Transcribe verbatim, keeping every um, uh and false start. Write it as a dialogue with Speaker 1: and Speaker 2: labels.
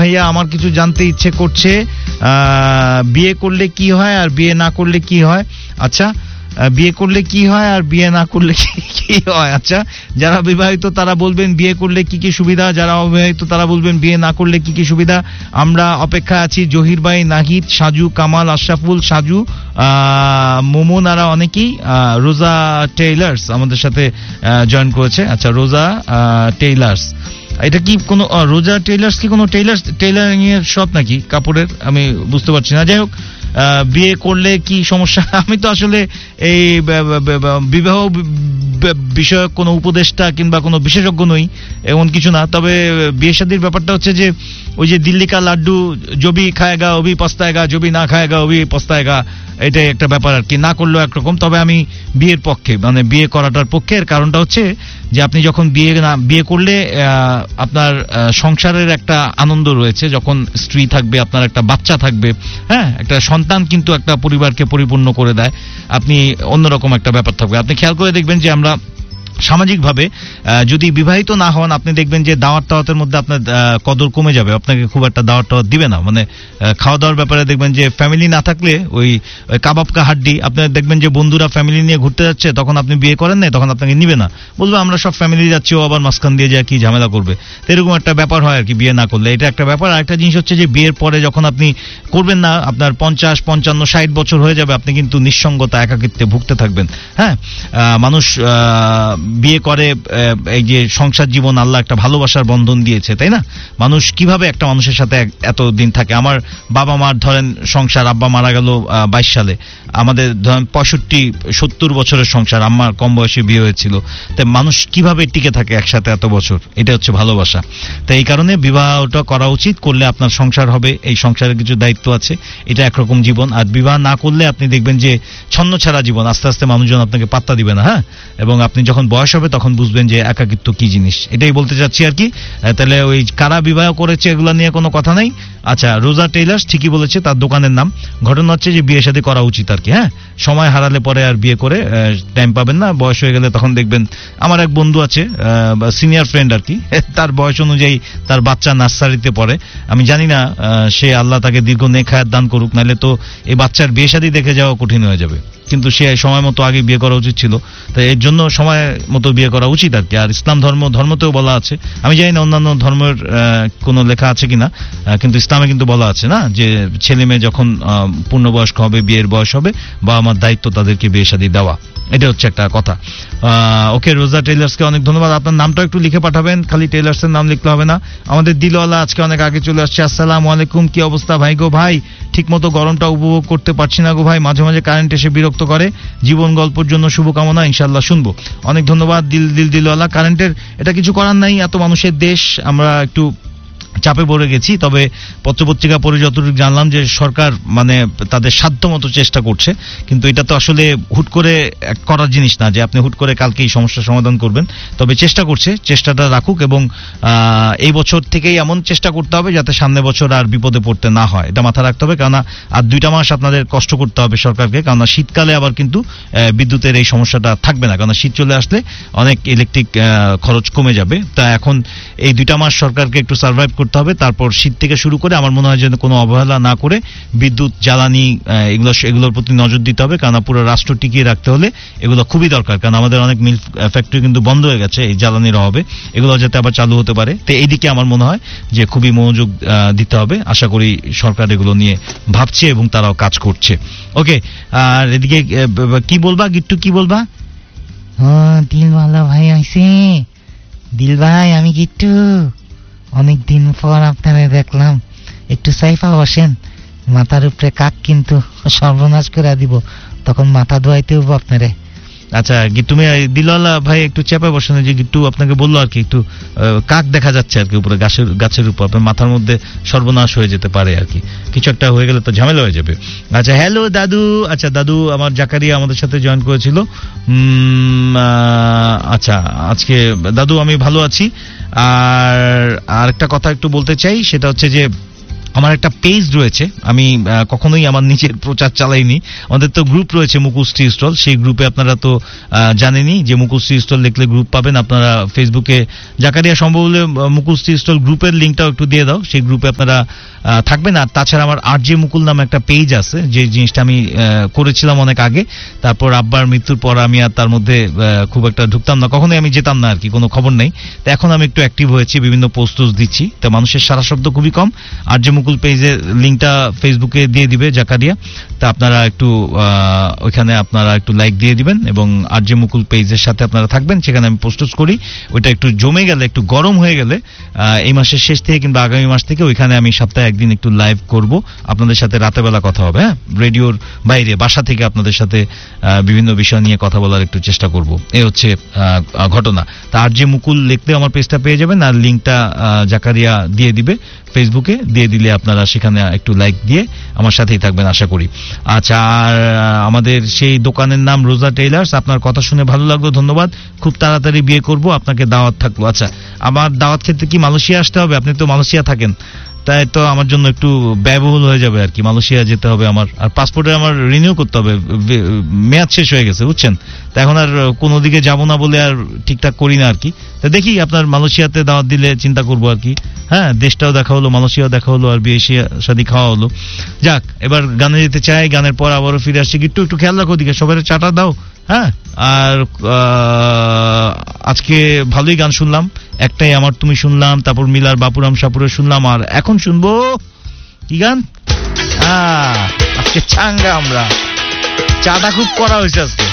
Speaker 1: ভাইয়া আমার কিছু জানতে ইচ্ছে করছে, বিয়ে করলে কি হয় আর বিয়ে না করলে কি হয়? আচ্ছা, বিয়ে করলে কি হয় আর বিয়ে না করলে কি হয়? আচ্ছা, যারা বিবাহিত তারা বলবেন বিয়ে করলে কি কি সুবিধা, যারা অবিবাহিত তারা বলবেন বিয়ে না করলে কি কি সুবিধা। আমরা অপেক্ষায় আছি। জহির ভাই, নাহিদ, সাজু, কামাল, আশরাফুল, সাজু, মোমন, আর অনেকেই। রোজা টেইলার্স আমাদের সাথে জয়েন করেছে। আচ্ছা, রোজা টেইলার্স, এটা কি কোনো রোজা টেইলার্স কি কোনো টেইলার্স টেইলারিং এর শপ নাকি কাপড়ের? আমি বুঝতে পারছি না। যাই হোক, বিয়ে করলে কি সমস্যা? আমি তো আসলে এই বিবাহ বিষয়ক কোনো উপদেষ্টা কিংবা কোনো বিশেষজ্ঞ নই, এমন কিছু না। তবে বিয়ে শাদীর ব্যাপারটা হচ্ছে যে ওই যে দিল্লি কা লাড্ডু, জবি খায়গা ওবি পস্তায়গা, জবি না খায়গা ওবি পস্তায়গা, এটাই একটা ব্যাপার আর কি। না করলেও একরকম। তবে আমি বিয়ের পক্ষে, মানে বিয়ে করাটার পক্ষে। এর কারণটা হচ্ছে যে আপনি যখন বিয়ে না বিয়ে করলে আপনার সংসারের একটা আনন্দ রয়েছে, যখন স্ত্রী থাকবে, আপনার একটা বাচ্চা থাকবে, হ্যাঁ, একটা সন্তান কিন্তু একটা পরিবারকে পরিপূর্ণ করে দেয়। আপনি অন্যরকম একটা ব্যাপার থাকবে। আপনি খেয়াল করে দেখবেন যে আমরা সামাজিকভাবে যদি বিবাহিত না হন, আপনি দেখবেন যে দাওয়াত টাওয়াতের মধ্যে আপনার কদর কমে যাবে, আপনাকে খুব একটা দাওয়াত টাওয়াত দিবে না। মানে খাওয়া দাওয়ার ব্যাপারে দেখবেন যে ফ্যামিলি না থাকলে ওই কাবাব কা হাড্ডি, আপনি দেখবেন যে বন্ধুরা ফ্যামিলি নিয়ে ঘুরতে যাচ্ছে, তখন আপনি বিয়ে করেন না, তখন আপনাকে নিবে না, বলবে আমরা সব ফ্যামিলি যাচ্ছি, ও আবার মাঝখান দিয়ে যায় কি ঝামেলা করবে। এরকম একটা ব্যাপার হয় আর কি বিয়ে না করলে, এটা একটা ব্যাপার। আরেকটা জিনিস হচ্ছে যে বিয়ের পরে যখন আপনি করবেন না, আপনার পঞ্চাশ পঞ্চান্ন ষাট বছর হয়ে যাবে, আপনি কিন্তু নিঃসঙ্গতা, একাকিত্বে ভুগতে থাকবেন। হ্যাঁ, মানুষ বিয়ে করে, এই যে সংসার জীবন আল্লাহ একটা ভালোবাসার বন্ধন দিয়েছে, তাই না? মানুষ কিভাবে একটা মানুষের সাথে এতদিন থাকে? আমার বাবা মার ধরেন সংসার, আব্বা মারা গেল বাইশ সালে, আমাদের ধরেন পঁয়ষট্টি সত্তর বছরের সংসার, আম্মার কম বয়সে বিয়ে হয়েছিল। তাই মানুষ কিভাবে টিকে থাকে একসাথে এত বছর? এটা হচ্ছে ভালোবাসা। তাই এই কারণে বিবাহটা করা উচিত। করলে আপনার সংসার হবে, এই সংসারের কিছু দায়িত্ব আছে, এটা একরকম জীবন। আর বিবাহ না করলে আপনি দেখবেন যে ছন্ন ছাড়া জীবন, আস্তে আস্তে মানুষজন আপনাকে পাত্তা দিবে না। হ্যাঁ, এবং আপনি যখন বয়স হবে তখন বুঝবেন যে একাকিত্ব কি জিনিস। এটাই বলতে চাচ্ছি আর কি। তাহলে ওই কারা বিবাহ করেছে এগুলো নিয়ে কোনো কথা নাই। আচ্ছা, রোজা টেইলার্স ঠিকই বলেছে, তার দোকানের নাম। ঘটনা হচ্ছে যে বিয়ে শাদী করা উচিত আর কি। হ্যাঁ, সময় হারালে পরে আর বিয়ে করে টাইম পাবেন না। বয়স হয়ে গেলে তখন দেখবেন, আমার এক বন্ধু আছে, সিনিয়র ফ্রেন্ড আর কি, তার বয়স অনুযায়ী তার বাচ্চা নার্সারিতে পড়ে। আমি জানি না, সে আল্লাহ তাকে দীর্ঘ নেক হায়াত দান করুক, নাহলে তো এই বাচ্চার বিয়ে শাদী দেখে যাওয়া কঠিন হয়ে যাবে। কিন্তু সে সময় মতো আগে বিয়ে করা উচিত ছিল। তাই এর জন্য সময় মতো বিয়ে করা উচিত আর কি। আর ইসলাম ধর্ম ধর্মতেও বলা আছে, আমি জানি না অন্যান্য ধর্মের কোনো লেখা আছে কিনা, কিন্তু ইসলামে কিন্তু বলা আছে না, যে ছেলে মেয়ে যখন পূর্ণবয়স্ক হবে, বিয়ের বয়স হবে, বা আমার দায়িত্ব তাদেরকে বিয়ে শাদী দেওয়া। এটা হচ্ছে একটা কথা। ওকে, রোজা টেইলার্সকে অনেক ধন্যবাদ। আপনার নামটা একটু লিখে পাঠাবেন, খালি টেইলার্সের নাম লিখলে হবে না। আমাদের দিলওয়ালা আজকে অনেক আগে চলে আসছে। আসসালামু আলাইকুম, কি অবস্থা ভাই গো? ভাই ঠিক মতো গরমটা উপভোগ করতে পারছি না গো ভাই, মাঝে মাঝে কারেন্ট এসে বিরক্ত করে। জীবন গল্পের জন্য শুভকামনা, ইনশাল্লাহ শুনবো। অনেক ধন্যবাদ দিল দিল দিলওয়ালা। কারেন্টের এটা কিছু করার নাই, এত মানুষের দেশ, আমরা একটু চাপে পড়ে গেছি। তবে পত্রপত্রিকা পড়ে যতটুকু জানলাম যে সরকার মানে তাদের সাধ্য মতো চেষ্টা করছে, কিন্তু এটা তো আসলে হুট করে করার জিনিস না যে আপনি হুট করে কালকে এই সমস্যার সমাধান করবেন। তবে চেষ্টা করছে, চেষ্টাটা রাখুক, এবং এই বছর থেকেই এমন চেষ্টা করতে হবে যাতে সামনে বছর আর বিপদে পড়তে না হয়, এটা মাথা রাখতে হবে। কেননা আর দুইটা মাস আপনাদের কষ্ট করতে হবে সরকারকে, কেননা শীতকালে আবার কিন্তু বিদ্যুতের এই সমস্যাটা থাকবে না, কেননা শীত চলে আসলে অনেক ইলেকট্রিক খরচ কমে যাবে। তা এখন এই দুইটা মাস সরকারকে একটু সার্ভাইভ করতে হবে। তারপর শীত থেকে শুরু করে আমার মনে হয় যেন কোনো অবহেলা না করে বিদ্যুৎ, জ্বালানি, এগুলো এগুলোর প্রতি নজর দিতে হবে, কারণ পুরো রাষ্ট্র টিকিয়ে রাখতে হলে এগুলো খুবই দরকার। কারণ আমাদের অনেক মিল ফ্যাক্টরি কিন্তু বন্ধ হয়ে গেছে এই জ্বালানির অভাবে, এগুলো যাতে আবার চালু হতে পারে। তো এইদিকে আমার মনে হয় যে খুবই মনোযোগ দিতে হবে। আশা করি সরকার এগুলো নিয়ে ভাবছে এবং তারাও কাজ করছে। ওকে, আর এদিকে কি বলবা গিট্টু, কি বলবা?
Speaker 2: হ্যাঁ, দিলওয়ালা ভাই আইছে। দিল ভাই, আমি গিট্টু, অনেকদিন পর আপনারা দেখলাম, একটু সাইফা বসেন, মাথার উপরে কাক কিন্তু সর্বনাশ করে দিব, তখন মাথা ধোয়াইতে হবো আপনারে।
Speaker 1: আচ্ছা, তুমি দিলওয়ালা ভাই একটু চেপে বসেন, যে গিট্টু আপনাকে বললো আর কি, একটু কাক দেখা যাচ্ছে আর কি উপরে গাছের গাছের উপর, আপনার মাথার মধ্যে সর্বনাশ হয়ে যেতে পারে আর কি, কিছু একটা হয়ে গেলে তো ঝামেলা হয়ে যাবে। আচ্ছা, হ্যালো দাদু। আচ্ছা দাদু, আমার জাকারিয়া আমাদের সাথে জয়েন করেছিল। আচ্ছা, আজকে দাদু আমি ভালো আছি। আর আরেকটা কথা একটু বলতে চাই, সেটা হচ্ছে যে আমার একটা পেজ রয়েছে, আমি কখনোই আমার নিজের প্রচার চালাইনি। আমাদের তো গ্রুপ রয়েছে মুকুল টি স্টল, সেই গ্রুপে আপনারা তো জানেনই যে মুকুল টি স্টল লিখলে গ্রুপ পাবেন। আপনারা ফেসবুকে জাকারিয়া সম্ভব হলে মুকুল টি স্টল গ্রুপের লিঙ্কটাও একটু দিয়ে দাও, সেই গ্রুপে আপনারা থাকবেন। আর তাছাড়া আমার আর জে মুকুল নামে একটা পেজ আছে, যে জিনিসটা আমি করেছিলাম অনেক আগে, তারপর আব্বার মৃত্যুর পর আমি আর তার মধ্যে খুব একটা ঢুকতাম না, কখনোই আমি যেতাম না আর কি, কোনো খবর নেই। তো এখন আমি একটু অ্যাক্টিভ হয়েছি, বিভিন্ন পোস্ট দিচ্ছি, তো মানুষের সারা শব্দ খুবই কম। আর জে মুকুল পেজের লিঙ্কটা ফেসবুকে দিয়ে দিবে জাকারিয়া, তা আপনারা একটু ওইখানে আপনারা একটু লাইক দিয়ে দিবেন এবং আর জে মুকুল পেজের সাথে আপনারা থাকবেন। সেখানে আমি পোস্ট করি, ওইটা একটু জমে গেলে, একটু গরম হয়ে গেলে এই মাসের শেষ থেকে কিংবা আগামী মাস থেকে ওইখানে আমি সপ্তাহে একদিন একটু লাইভ করব, আপনাদের সাথে রাতের বেলা কথা হবে, হ্যাঁ, রেডিওর বাইরে বাসা থেকে আপনাদের সাথে বিভিন্ন বিষয় নিয়ে কথা বলার একটু চেষ্টা করব। এই হচ্ছে ঘটনা। তা আর জে মুকুল লিখলে আমার পেজটা পেয়ে যাবেন, আর লিঙ্কটা জাকারিয়া দিয়ে দিবে ফেসবুকে, দিয়ে দিলে আপনারা সেখানে একটু লাইক দিয়ে আমার সাথেই থাকবেন আশা করি। আচ্ছা, আর আমাদের সেই দোকানের নাম রোজা টেইলার্স। আপনার কথা শুনে ভালো লাগলো, ধন্যবাদ। খুব তাড়াতাড়ি বিয়ে করব, আপনাকে দাওয়াত থাকলো। আচ্ছা, আমার দাওয়াত খেতে কি মালয়েশিয়া আসতে হবে? আপনি তো মালয়েশিয়া থাকেন, তাই তো আমার জন্য একটু ব্যয়বহুল হয়ে যাবে আর কি, মালয়েশিয়া যেতে হবে আমার, আর পাসপোর্টে আমার রিনিউ করতে হবে, মেয়াদ শেষ হয়ে গেছে বুঝছেন, তো এখন আর কোনো দিকে যাবো না বলে আর ঠিকঠাক করি না আর কি। তা দেখি আপনার মালয়েশিয়াতে দাওয়াত দিলে চিন্তা করবো আর কি। হ্যাঁ, দেশটাও দেখা হলো, মালয়েশিয়াও দেখা হলো, আর বিয়ে শাদী খাওয়া হলো। যাক, এবার গানে যেতে চাই, গানের পর আবারও ফিরে আসছি। একটু একটু খেয়াল রাখো দিকে, সবাই চাটা দাও, হ্যাঁ। আর আজকে ভালোই গান শুনলাম, একটাই আমার তুমি শুনলাম, তারপর মিলার বাপুরাম সাপুরে শুনলাম, আর এখন শুনবো কি গান? আজকে চাঙ্গা আমরা, চাটা খুব করা হয়েছে আজকে।